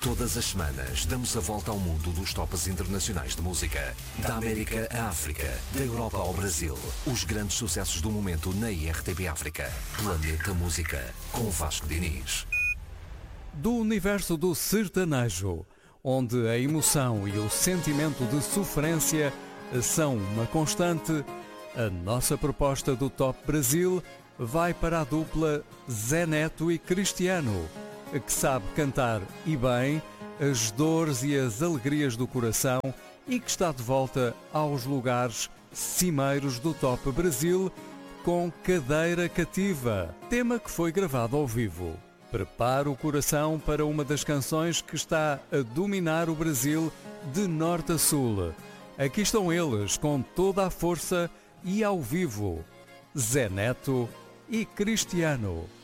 Todas as semanas damos a volta ao mundo dos tops internacionais de música. Da América à África, da Europa ao Brasil. Os grandes sucessos do momento na IRTP África. Planeta Música, com Vasco Diniz. Do universo do sertanejo, onde a emoção e o sentimento de sofrência são uma constante, a nossa proposta do Top Brasil vai para a dupla Zé Neto e Cristiano, que sabe cantar e bem as dores e as alegrias do coração e que está de volta aos lugares cimeiros do Top Brasil com Cadeira Cativa, tema que foi gravado ao vivo. Prepara o coração para uma das canções que está a dominar o Brasil de norte a sul. Aqui estão eles com toda a força e ao vivo, Zé Neto e Cristiano.